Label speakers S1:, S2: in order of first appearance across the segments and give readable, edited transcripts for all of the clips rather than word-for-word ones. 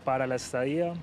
S1: para la estadía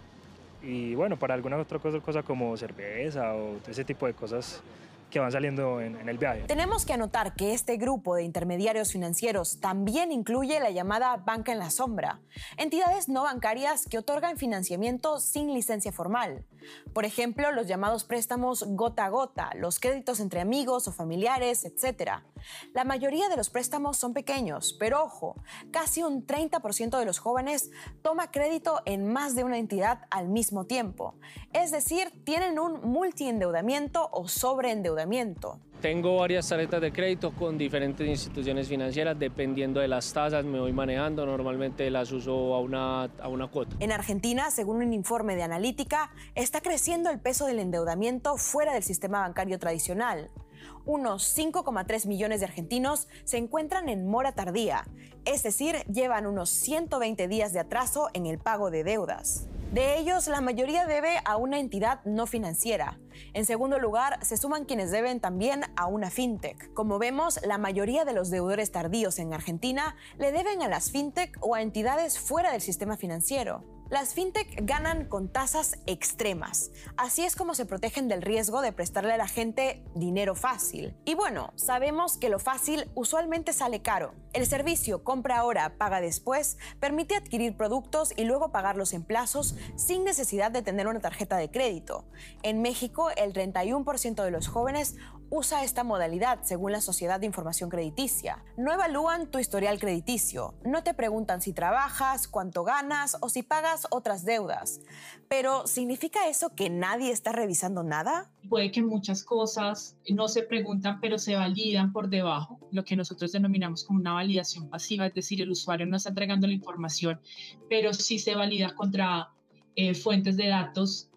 S1: y bueno, para alguna otra cosa como cerveza o ese tipo de cosas que van saliendo en el viaje.
S2: Tenemos que anotar que este grupo de intermediarios financieros también incluye la llamada banca en la sombra, entidades no bancarias que otorgan financiamiento sin licencia formal. Por ejemplo, los llamados préstamos gota a gota, los créditos entre amigos o familiares, etc. La mayoría de los préstamos son pequeños, pero ojo, casi un 30% de los jóvenes toma crédito en más de una entidad al mismo tiempo. Es decir, tienen un multiendeudamiento o sobreendeudamiento.
S3: Tengo varias tarjetas de crédito con diferentes instituciones financieras. Dependiendo de las tasas me voy manejando. Normalmente las uso a una cuota.
S2: En Argentina, según un informe de Analítica, está creciendo el peso del endeudamiento fuera del sistema bancario tradicional. Unos 5,3 millones de argentinos se encuentran en mora tardía, es decir, llevan unos 120 días de atraso en el pago de deudas. De ellos, la mayoría debe a una entidad no financiera. En segundo lugar, se suman quienes deben también a una fintech. Como vemos, la mayoría de los deudores tardíos en Argentina le deben a las fintech o a entidades fuera del sistema financiero. Las fintech ganan con tasas extremas. Así es como se protegen del riesgo de prestarle a la gente dinero fácil. Y bueno, sabemos que lo fácil usualmente sale caro. El servicio compra ahora, paga después permite adquirir productos y luego pagarlos en plazos sin necesidad de tener una tarjeta de crédito. En México, el 31% de los jóvenes usa esta modalidad según la Sociedad de Información Crediticia. No evalúan tu historial crediticio, no te preguntan si trabajas, cuánto ganas o si pagas otras deudas. Pero, ¿significa eso que nadie está revisando nada?
S4: Puede que muchas cosas no se preguntan, pero se validan por debajo, lo que nosotros denominamos como una validación pasiva, es decir, el usuario no está entregando la información, pero sí se valida contra fuentes de datos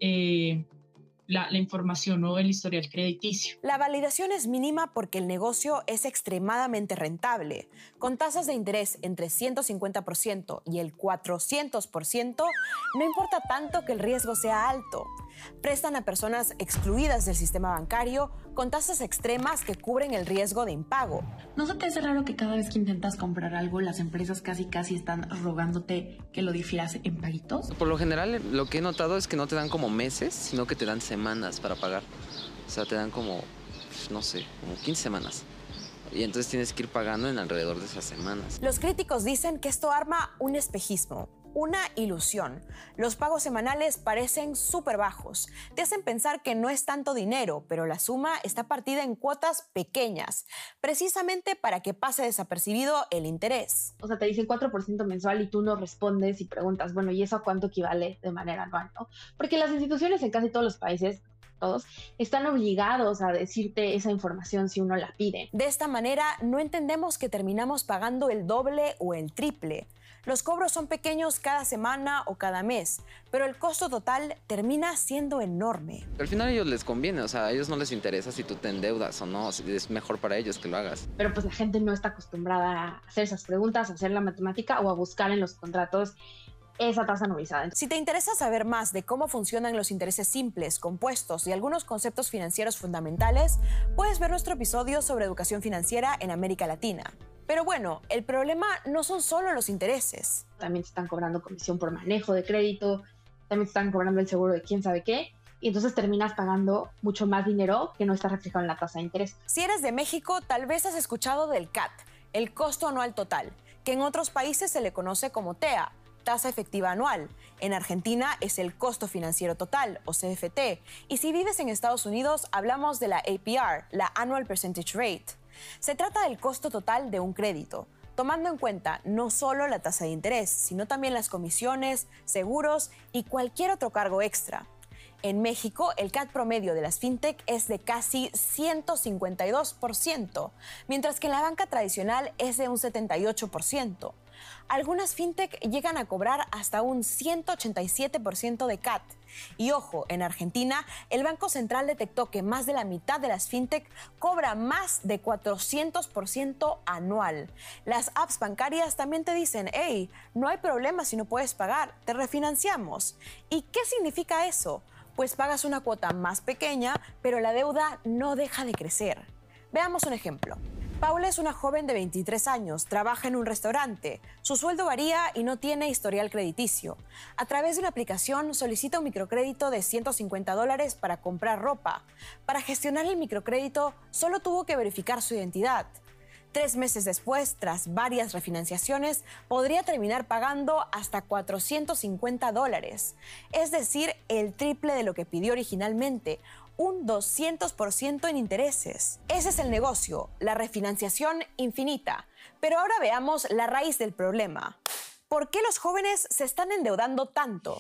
S4: la información o el historial crediticio.
S2: La validación es mínima porque el negocio es extremadamente rentable. Con tasas de interés entre 150% y el 400%, no importa tanto que el riesgo sea alto. Prestan a personas excluidas del sistema bancario con tasas extremas que cubren el riesgo de impago.
S5: ¿No se te hace raro que cada vez que intentas comprar algo, las empresas casi están rogándote que lo difieras en paguitos?
S6: Por lo general, lo que he notado es que no te dan como meses, sino que te dan semanas para pagar. O sea, te dan como, no sé, como 15 semanas. Y entonces tienes que ir pagando en alrededor de esas semanas.
S2: Los críticos dicen que esto arma un espejismo, una ilusión. Los pagos semanales parecen súper bajos. Te hacen pensar que no es tanto dinero, pero la suma está partida en cuotas pequeñas, precisamente para que pase desapercibido el interés.
S7: O sea, te dicen 4% mensual y tú no respondes y preguntas, bueno, ¿y eso a cuánto equivale de manera anual, no? Porque las instituciones en casi todos los países, todos, están obligados a decirte esa información si uno la pide.
S2: De esta manera, no entendemos que terminamos pagando el doble o el triple. Los cobros son pequeños cada semana o cada mes, pero el costo total termina siendo enorme.
S6: Al final a ellos les conviene, o sea, a ellos no les interesa si tú te endeudas o no, es mejor para ellos que lo hagas.
S7: Pero pues la gente no está acostumbrada a hacer esas preguntas, a hacer la matemática o a buscar en los contratos esa tasa anualizada.
S2: Si te interesa saber más de cómo funcionan los intereses simples, compuestos y algunos conceptos financieros fundamentales, puedes ver nuestro episodio sobre educación financiera en América Latina. Pero bueno, el problema no son solo los intereses.
S7: También te están cobrando comisión por manejo de crédito, también te están cobrando el seguro de quién sabe qué, y entonces terminas pagando mucho más dinero que no está reflejado en la tasa de interés.
S2: Si eres de México, tal vez has escuchado del CAT, el costo anual total, que en otros países se le conoce como TEA, tasa efectiva anual. En Argentina es el costo financiero total, o CFT, y si vives en Estados Unidos hablamos de la APR, la Annual Percentage Rate. Se trata del costo total de un crédito, tomando en cuenta no solo la tasa de interés, sino también las comisiones, seguros y cualquier otro cargo extra. En México, el CAT promedio de las fintech es de casi 152%, mientras que en la banca tradicional es de un 78%. Algunas fintech llegan a cobrar hasta un 187% de CAT. Y ojo, en Argentina, el Banco Central detectó que más de la mitad de las fintech cobra más de 400% anual. Las apps bancarias también te dicen, hey, no hay problema si no puedes pagar, te refinanciamos. ¿Y qué significa eso? Pues pagas una cuota más pequeña, pero la deuda no deja de crecer. Veamos un ejemplo. Paula es una joven de 23 años, trabaja en un restaurante. Su sueldo varía y no tiene historial crediticio. A través de una aplicación solicita un microcrédito de $150 para comprar ropa. Para gestionar el microcrédito solo tuvo que verificar su identidad. 3 meses después, tras varias refinanciaciones, podría terminar pagando hasta $450, es decir, el triple de lo que pidió originalmente, un 200% en intereses. Ese es el negocio, la refinanciación infinita. Pero ahora veamos la raíz del problema. ¿Por qué los jóvenes se están endeudando tanto?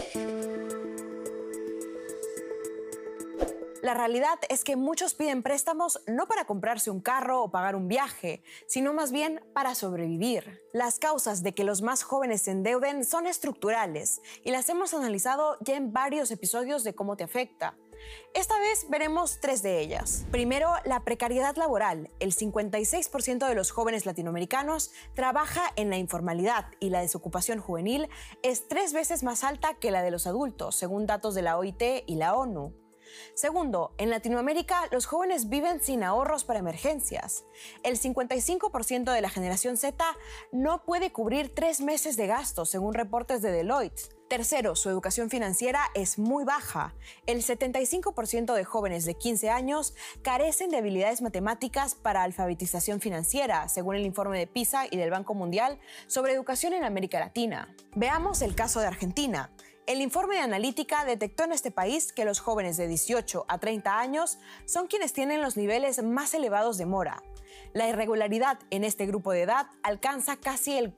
S2: La realidad es que muchos piden préstamos no para comprarse un carro o pagar un viaje, sino más bien para sobrevivir. Las causas de que los más jóvenes se endeuden son estructurales y las hemos analizado ya en varios episodios de Cómo te afecta. Esta vez veremos 3 de ellas. Primero, la precariedad laboral. El 56% de los jóvenes latinoamericanos trabaja en la informalidad y la desocupación juvenil es 3 veces más alta que la de los adultos, según datos de la OIT y la ONU. Segundo, en Latinoamérica los jóvenes viven sin ahorros para emergencias. El 55% de la generación Z no puede cubrir 3 meses de gastos, según reportes de Deloitte. Tercero, su educación financiera es muy baja. El 75% de jóvenes de 15 años carecen de habilidades matemáticas para alfabetización financiera, según el informe de PISA y del Banco Mundial sobre educación en América Latina. Veamos el caso de Argentina. El informe de Analítica detectó en este país que los jóvenes de 18 a 30 años son quienes tienen los niveles más elevados de mora. La irregularidad en este grupo de edad alcanza casi el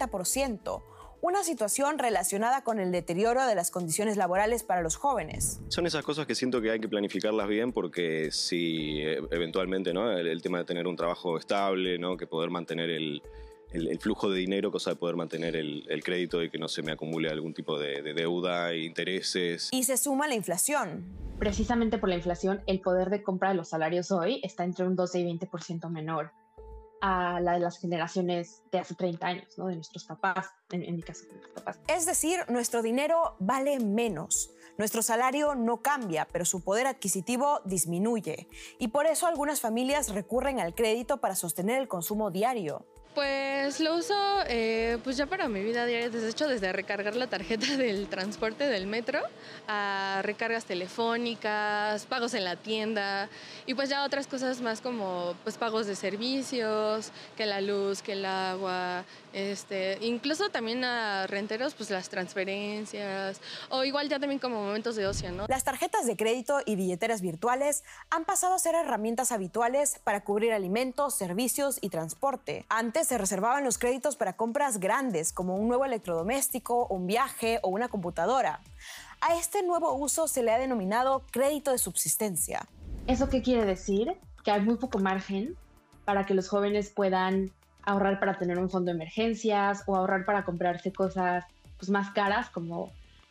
S2: 40%, una situación relacionada con el deterioro de las condiciones laborales para los jóvenes.
S8: Son esas cosas que siento que hay que planificarlas bien porque si eventualmente, ¿no? el tema de tener un trabajo estable, ¿no? Que poder mantener el flujo de dinero, cosa de poder mantener el crédito y que no se me acumule algún tipo de deuda, intereses.
S2: Y se suma la inflación.
S7: Precisamente por la inflación, el poder de compra de los salarios hoy está entre un 12 y 20% menor a la de las generaciones de hace 30 años, ¿no? De nuestros papás, en mi caso, de nuestros papás.
S2: Es decir, nuestro dinero vale menos. Nuestro salario no cambia, pero su poder adquisitivo disminuye. Y por eso algunas familias recurren al crédito para sostener el consumo diario.
S9: Pues lo uso pues ya para mi vida diaria, desde recargar la tarjeta del transporte del metro a recargas telefónicas, pagos en la tienda y pues ya otras cosas más como pues pagos de servicios, que la luz, que el agua, incluso también a renteros pues las transferencias o igual ya también como momentos de ocio, ¿no?
S2: Las tarjetas de crédito y billeteras virtuales han pasado a ser herramientas habituales para cubrir alimentos, servicios y transporte. Antes se reservaban los créditos para compras grandes como un nuevo electrodoméstico, un viaje o una computadora. A este nuevo uso se le ha denominado crédito de subsistencia.
S7: ¿Eso qué quiere decir? Que hay muy poco margen para que los jóvenes puedan ahorrar para tener un fondo de emergencias o ahorrar para comprarse cosas pues, más caras como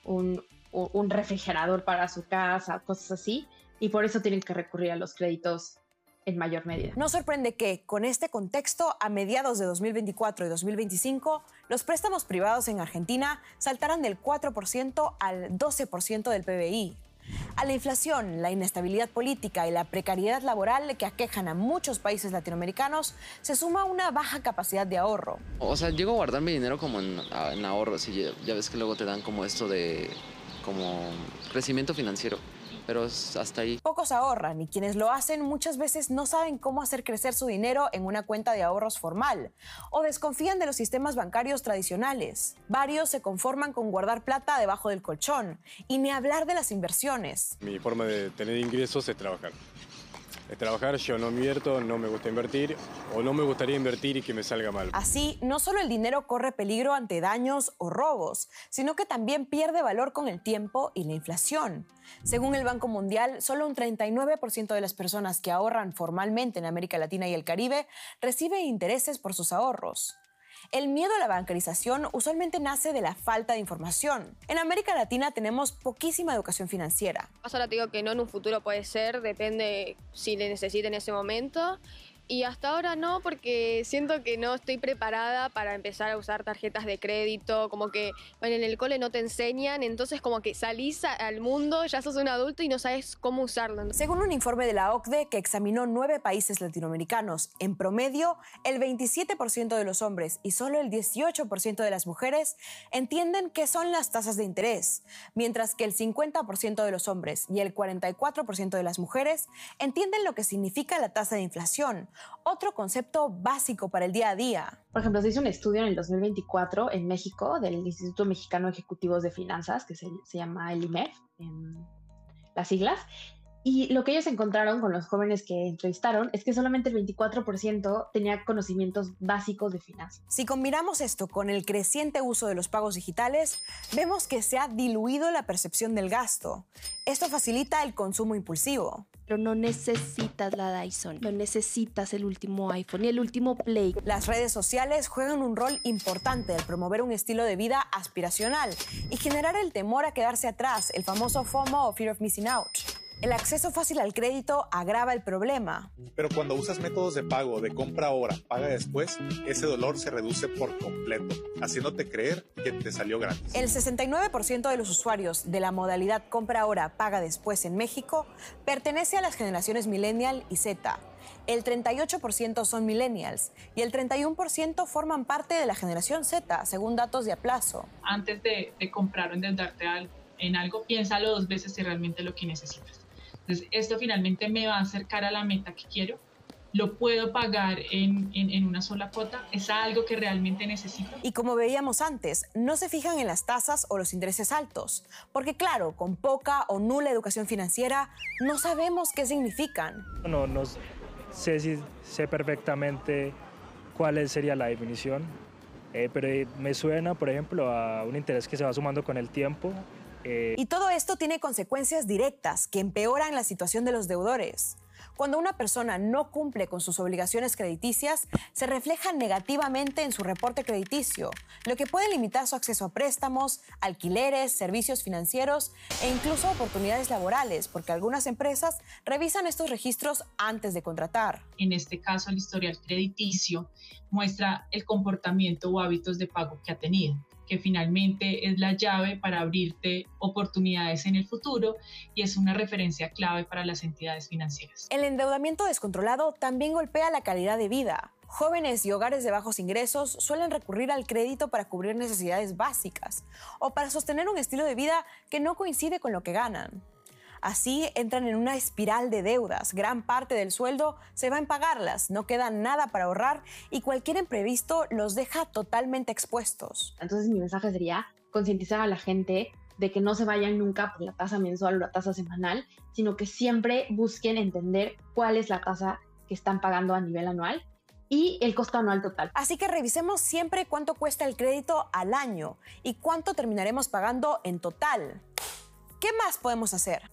S7: un refrigerador para su casa, cosas así, y por eso tienen que recurrir a los créditos en mayor medida.
S2: No sorprende que, con este contexto, a mediados de 2024 y 2025, los préstamos privados en Argentina saltaran del 4% al 12% del PBI. A la inflación, la inestabilidad política y la precariedad laboral que aquejan a muchos países latinoamericanos, se suma una baja capacidad de ahorro.
S6: O sea, llego a guardar mi dinero como en ahorros y ya ves que luego te dan como esto de como crecimiento financiero. Pero hasta ahí.
S2: Pocos ahorran y quienes lo hacen muchas veces no saben cómo hacer crecer su dinero en una cuenta de ahorros formal o desconfían de los sistemas bancarios tradicionales. Varios se conforman con guardar plata debajo del colchón y ni hablar de las inversiones.
S10: Mi forma de tener ingresos es trabajar. Yo no invierto, no me gusta invertir o no me gustaría invertir y que me salga mal.
S2: Así, no solo el dinero corre peligro ante daños o robos, sino que también pierde valor con el tiempo y la inflación. Según el Banco Mundial, solo un 39% de las personas que ahorran formalmente en América Latina y el Caribe recibe intereses por sus ahorros. El miedo a la bancarización usualmente nace de la falta de información. En América Latina tenemos poquísima educación financiera.
S11: Ahora te digo que no, en un futuro puede ser, depende si le necesite en ese momento. Y hasta ahora no, porque siento que no estoy preparada para empezar a usar tarjetas de crédito, como que bueno, en el cole no te enseñan, entonces como que salís al mundo, ya sos un adulto y no sabes cómo usarlo.
S2: Según un informe de la OCDE que examinó 9 países latinoamericanos, en promedio, el 27% de los hombres y solo el 18% de las mujeres entienden qué son las tasas de interés, mientras que el 50% de los hombres y el 44% de las mujeres entienden lo que significa la tasa de inflación, otro concepto básico para el día a día.
S7: Por ejemplo, se hizo un estudio en el 2024 en México del Instituto Mexicano de Ejecutivos de Finanzas, que se llama el IMEF, en las siglas, y lo que ellos encontraron con los jóvenes que entrevistaron es que solamente el 24% tenía conocimientos básicos de finanzas.
S2: Si combinamos esto con el creciente uso de los pagos digitales, vemos que se ha diluido la percepción del gasto. Esto facilita el consumo impulsivo.
S12: Pero no necesitas la Dyson, no necesitas el último iPhone y el último Play.
S2: Las redes sociales juegan un rol importante al promover un estilo de vida aspiracional y generar el temor a quedarse atrás, el famoso FOMO o Fear of Missing Out. El acceso fácil al crédito agrava el problema.
S13: Pero cuando usas métodos de pago de compra ahora, paga después, ese dolor se reduce por completo, haciéndote creer que te salió gratis.
S2: El 69% de los usuarios de la modalidad compra ahora, paga después en México pertenece a las generaciones Millennial y Z. El 38% son millennials y el 31% forman parte de la generación Z, según datos de Aplazo.
S4: Antes de comprar o endeudarte en algo, piénsalo 2 veces si realmente es lo que necesitas. Entonces, esto finalmente me va a acercar a la meta que quiero. ¿Lo puedo pagar en una sola cuota? ¿Es algo que realmente necesito?
S2: Y como veíamos antes, no se fijan en las tasas o los intereses altos, porque claro, con poca o nula educación financiera, no sabemos qué significan.
S1: No sé si sé perfectamente cuál sería la definición, pero me suena, por ejemplo, a un interés que se va sumando con el tiempo.
S2: Y todo esto tiene consecuencias directas que empeoran la situación de los deudores. Cuando una persona no cumple con sus obligaciones crediticias, se refleja negativamente en su reporte crediticio, lo que puede limitar su acceso a préstamos, alquileres, servicios financieros e incluso oportunidades laborales, porque algunas empresas revisan estos registros antes de contratar.
S4: En este caso, el historial crediticio muestra el comportamiento o hábitos de pago que ha tenido, que finalmente es la llave para abrirte oportunidades en el futuro y es una referencia clave para las entidades financieras.
S2: El endeudamiento descontrolado también golpea la calidad de vida. Jóvenes y hogares de bajos ingresos suelen recurrir al crédito para cubrir necesidades básicas o para sostener un estilo de vida que no coincide con lo que ganan. Así entran en una espiral de deudas. Gran parte del sueldo se va en pagarlas, no queda nada para ahorrar y cualquier imprevisto los deja totalmente expuestos.
S7: Entonces mi mensaje sería concientizar a la gente de que no se vayan nunca por la tasa mensual o la tasa semanal, sino que siempre busquen entender cuál es la tasa que están pagando a nivel anual y el costo anual total.
S2: Así que revisemos siempre cuánto cuesta el crédito al año y cuánto terminaremos pagando en total. ¿Qué más podemos hacer?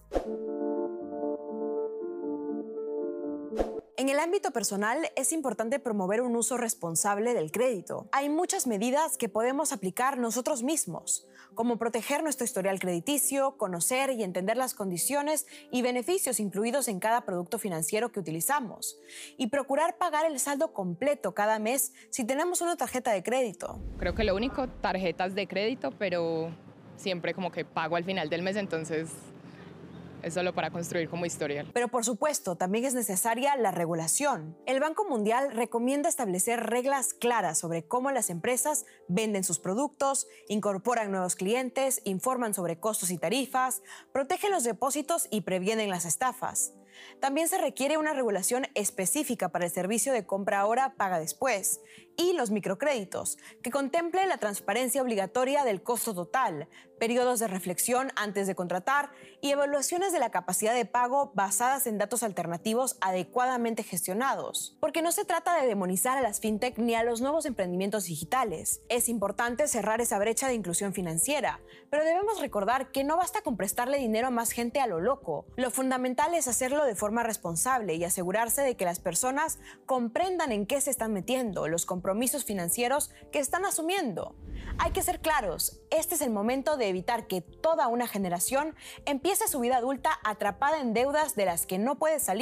S2: En el ámbito personal es importante promover un uso responsable del crédito. Hay muchas medidas que podemos aplicar nosotros mismos, como proteger nuestro historial crediticio, conocer y entender las condiciones y beneficios incluidos en cada producto financiero que utilizamos, y procurar pagar el saldo completo cada mes si tenemos una tarjeta de crédito.
S14: Creo que lo único, tarjetas de crédito, pero siempre como que pago al final del mes, entonces es solo para construir como historial.
S2: Pero por supuesto, también es necesaria la regulación. El Banco Mundial recomienda establecer reglas claras sobre cómo las empresas venden sus productos, incorporan nuevos clientes, informan sobre costos y tarifas, protegen los depósitos y previenen las estafas. También se requiere una regulación específica para el servicio de compra ahora, paga después y los microcréditos, que contemple la transparencia obligatoria del costo total, periodos de reflexión antes de contratar y evaluaciones de la capacidad de pago basadas en datos alternativos adecuadamente gestionados. Porque no se trata de demonizar a las fintech ni a los nuevos emprendimientos digitales. Es importante cerrar esa brecha de inclusión financiera, pero debemos recordar que no basta con prestarle dinero a más gente a lo loco. Lo fundamental es hacerlo de forma responsable y asegurarse de que las personas comprendan en qué se están metiendo, los compromisos financieros que están asumiendo. Hay que ser claros, este es el momento de evitar que toda una generación empiece su vida adulta atrapada en deudas de las que no puede salir.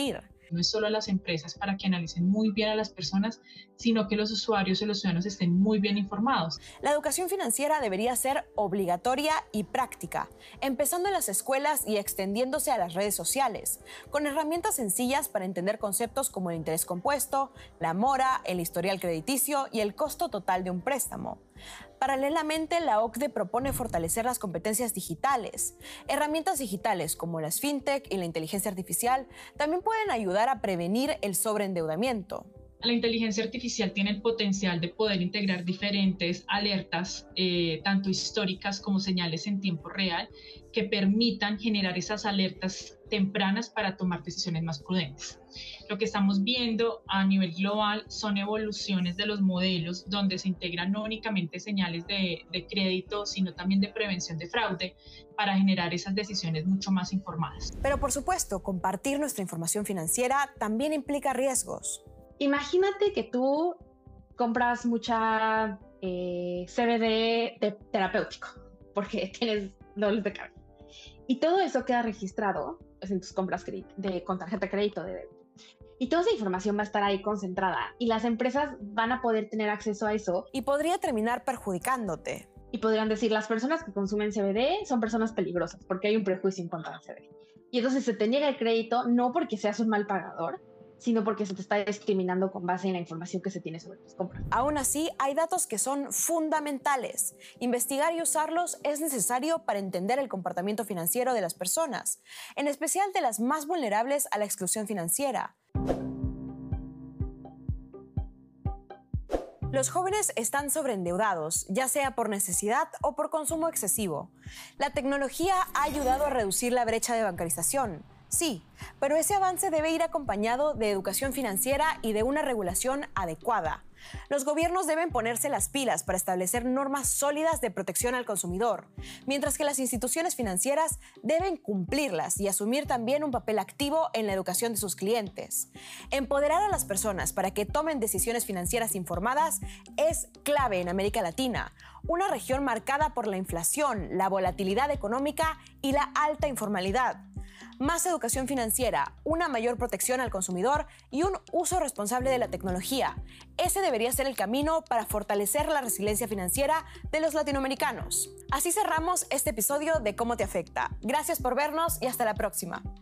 S4: No es solo a las empresas para que analicen muy bien a las personas, sino que los usuarios y los ciudadanos estén muy bien informados.
S2: La educación financiera debería ser obligatoria y práctica, empezando en las escuelas y extendiéndose a las redes sociales, con herramientas sencillas para entender conceptos como el interés compuesto, la mora, el historial crediticio y el costo total de un préstamo. Paralelamente, la OCDE propone fortalecer las competencias digitales. Herramientas digitales como las fintech y la inteligencia artificial también pueden ayudar a prevenir el sobreendeudamiento.
S4: La inteligencia artificial tiene el potencial de poder integrar diferentes alertas, tanto históricas como señales en tiempo real, que permitan generar esas alertas tempranas para tomar decisiones más prudentes. Lo que estamos viendo a nivel global son evoluciones de los modelos donde se integran no únicamente señales de crédito, sino también de prevención de fraude para generar esas decisiones mucho más informadas.
S2: Pero por supuesto, compartir nuestra información financiera también implica riesgos.
S7: Imagínate que tú compras mucha CBD terapéutico porque tienes dolores de cabeza. Y todo eso queda registrado pues, en tus compras con tarjeta de crédito, de débito. Y toda esa información va a estar ahí concentrada y las empresas van a poder tener acceso a eso.
S2: Y podría terminar perjudicándote.
S7: Y podrían decir, las personas que consumen CBD son personas peligrosas porque hay un prejuicio en contra del CBD. Y entonces se te niega el crédito no porque seas un mal pagador, sino porque se te está discriminando con base en la información que se tiene sobre tus compras.
S2: Aún así, hay datos que son fundamentales. Investigar y usarlos es necesario para entender el comportamiento financiero de las personas, en especial de las más vulnerables a la exclusión financiera. Los jóvenes están sobreendeudados, ya sea por necesidad o por consumo excesivo. La tecnología ha ayudado a reducir la brecha de bancarización. Sí, pero ese avance debe ir acompañado de educación financiera y de una regulación adecuada. Los gobiernos deben ponerse las pilas para establecer normas sólidas de protección al consumidor, mientras que las instituciones financieras deben cumplirlas y asumir también un papel activo en la educación de sus clientes. Empoderar a las personas para que tomen decisiones financieras informadas es clave en América Latina, una región marcada por la inflación, la volatilidad económica y la alta informalidad. Más educación financiera, una mayor protección al consumidor y un uso responsable de la tecnología. Ese debería ser el camino para fortalecer la resiliencia financiera de los latinoamericanos. Así cerramos este episodio de Cómo te afecta. Gracias por vernos y hasta la próxima.